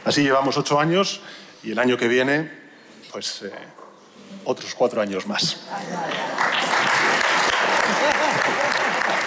Así llevamos 8 años y el año que viene, pues otros 4 años más.